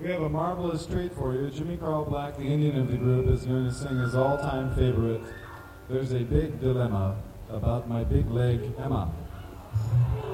We have a marvelous treat for you. Jimmy Carl Black, the Indian of the group, is going to sing his all-time favorite, "There's a Big Dilemma About My Big Leg Emma."